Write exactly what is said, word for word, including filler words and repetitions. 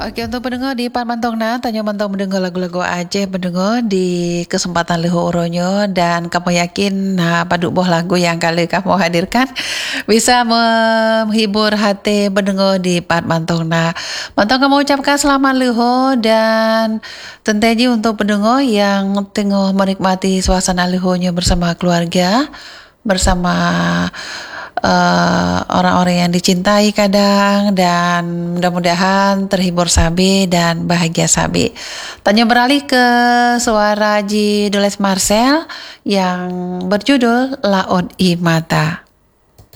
Oke, untuk pendengar di Pan Mantong na, tanya mantong mendengar lagu-lagu Aceh pendengar di kesempatan Lehu Oronyo, dan kamu yakin nah, padu boh lagu yang kali kamu hadirkan bisa menghibur hati pendengar di Pan Mantong na. Mantong kamu ucapkan selamat Lehu, dan tentunya untuk pendengar yang tengah menikmati suasana Lehunya bersama keluarga, bersama uh, orang-orang yang dicintai kadang, dan mudah-mudahan terhibur sabi dan bahagia sabi. Tanya beralih ke suara Ji Doles Marcel yang berjudul Laut I Mata.